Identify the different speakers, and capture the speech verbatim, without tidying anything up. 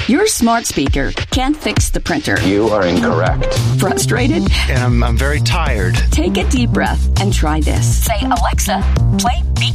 Speaker 1: Your smart speaker can't fix the printer.
Speaker 2: You are incorrect.
Speaker 1: Frustrated?
Speaker 3: And I'm, I'm very tired.
Speaker 1: Take a deep breath and try this. Say, Alexa, play Beach